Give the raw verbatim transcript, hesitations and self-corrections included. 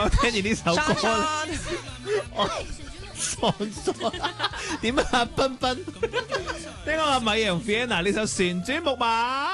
我聽住呢首歌咧，我喪喪點啊？彬彬，聽我話米楊 Fiona 呢首旋轉木馬。